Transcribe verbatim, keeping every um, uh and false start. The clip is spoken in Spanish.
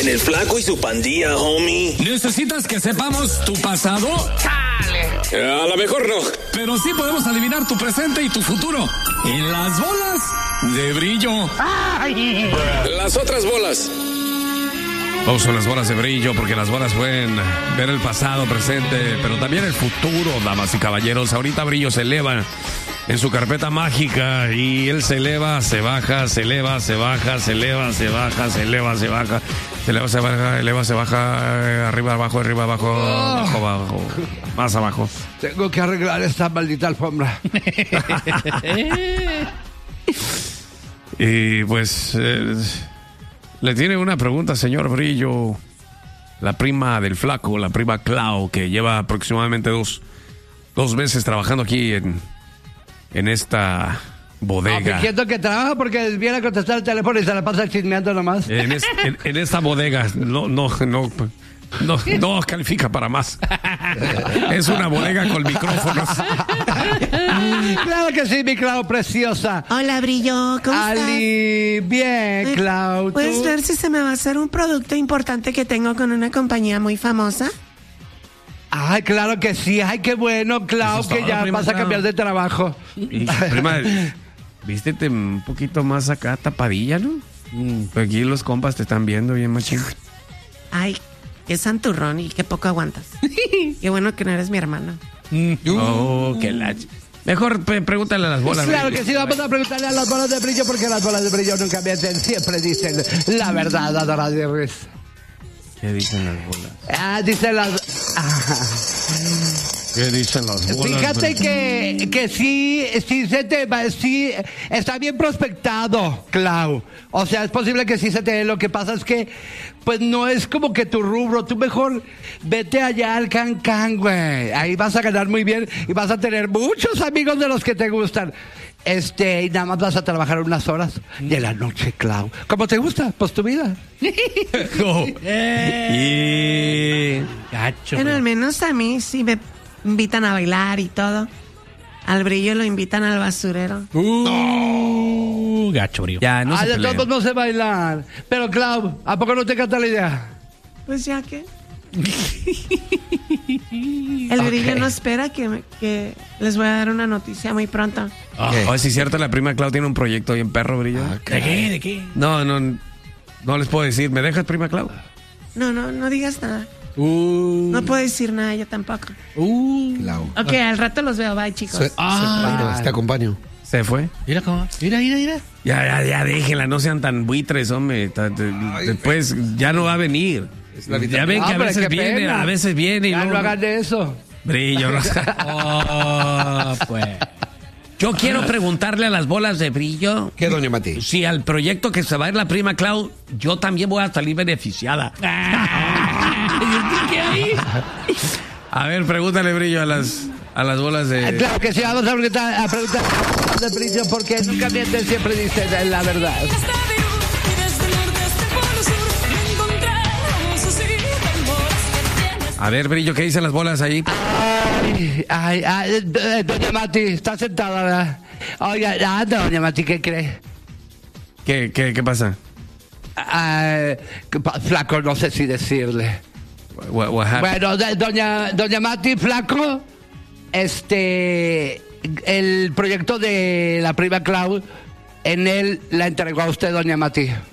en el Flaco y su pandilla, homie. ¿Necesitas que sepamos tu pasado? ¡Chale! A lo mejor no. Pero sí podemos adivinar tu presente y tu futuro. En las bolas de brillo. ¡Ay! Las otras bolas. Vamos con las bolas de brillo, porque las bolas pueden ver el pasado, presente, pero también el futuro, damas y caballeros. Ahorita Brillo se eleva en su carpeta mágica y él se eleva, se baja, se eleva, se baja, se eleva, se baja, se eleva, se baja, se eleva, se baja, eleva, se baja, arriba, abajo, arriba, abajo, abajo, abajo, más abajo. Tengo que arreglar esta maldita alfombra. Y pues eh, le tiene una pregunta, señor Brillo, la prima del Flaco, la prima Clau, que lleva aproximadamente dos, dos meses trabajando aquí en, en esta bodega. No, fingiendo que trabaja porque viene a contestar el teléfono y se la pasa chismeando nomás. En, es, en, en esta bodega, no, no, no, no, no califica para más. Es una bodega con micrófonos. Claro que sí, mi Clau preciosa. Hola, Brillo, ¿cómo Ali, estás? bien, Clau. ¿Puedes ¿tú? ver si se me va a hacer un producto importante que tengo con una compañía muy famosa? Ay, claro que sí. Ay, qué bueno, Clau, Eso que es todo, ya prima vas a Clau. cambiar de trabajo. Y, prima, vístete un poquito más acá, tapadilla, ¿no? Mm, aquí los compas te están viendo bien machín. Ay, qué santurrón y qué poco aguantas. Qué bueno que no eres mi hermano. Oh, qué la... Mejor pre- pregúntale a las bolas. Claro Brillo. que sí, vamos a preguntarle a las bolas de brillo porque las bolas de brillo nunca mienten, siempre dicen la verdad, Adora de Ruiz. ¿Qué dicen las bolas? Ah, dicen las... Ah. ¿Qué dicen las bolas? Fíjate que, que sí, sí se te va, sí, está bien prospectado, Clau. O sea, es posible que sí se te dé. Lo que pasa es que, pues no es como que tu rubro. Tú mejor vete allá al Can Can, güey. Ahí vas a ganar muy bien y vas a tener muchos amigos de los que te gustan. Este, y nada más vas a trabajar unas horas de la noche, Clau. ¿Cómo te gusta? Pues tu vida. No. Y... Gacho. Bueno, al menos a mí sí me invitan a bailar y todo. Al Brillo lo invitan al basurero. Uh, gacho, Brillo. Ya, no Ah, se de peleen. todos no sé bailar. Pero, Clau, ¿a poco no te encanta la idea? Pues ya que... El Brillo no espera que, me- que les voy a dar una noticia muy pronto. Oh, sí es cierto, la prima Clau tiene un proyecto bien perro, Brillo. ¿De qué? ¿De qué? No, no, no les puedo decir. ¿Me dejas, prima Clau? No, no, no digas nada. Uh, No puedo decir nada, yo tampoco. uh. Clau. Ok, al rato los veo, bye, chicos. Se- Ah. se- te acompaño. ¿Se fue? Mira cómo. Mira, mira, mira. Ya, ya, ya, déjenla, no sean tan buitres, hombre. Ta- te- Después ya no va a venir. la Ya vitamina. ven que Ah, a pero veces qué viene, pena. a veces viene y Ya luego- no hagan de eso. Brillo, no. Oh, pues. Yo quiero preguntarle a las bolas de brillo ¿Qué, doña Mati? si al proyecto que se va a ir la prima Clau, yo también voy a salir beneficiada. A ver, pregúntale, Brillo, a las, a las bolas Ah, de... Claro que sí, vamos a preguntar a, preguntar a las bolas de brillo porque nunca mienten, siempre dicen la verdad. A ver, Brillo, ¿qué dicen las bolas ahí? Ay, ay, ay, eh, doña Mati, está sentada, ¿verdad? Oiga, ah, doña Mati, ¿qué cree? ¿Qué, qué, qué pasa? Ah, que pa- flaco, no sé si decirle. What, what happened? Bueno, de- doña, doña Mati, flaco, este, el proyecto de la prima Clau, en él la entregó a usted, doña Mati.